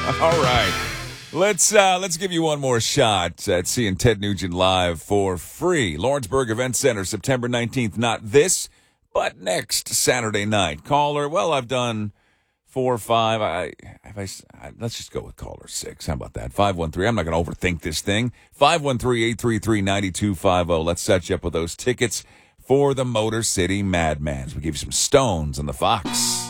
All right. Let's give you one more shot at seeing Ted Nugent live for free. Lawrenceburg Event Center, September 19th. Not this, but next Saturday night. Caller, well, I've done 4 or 5. Let's just go with caller 6. How about that? 513. I'm not going to overthink this thing. 513-833-9250. Let's set you up with those tickets for the Motor City Madmans. We give you some stones on the Fox.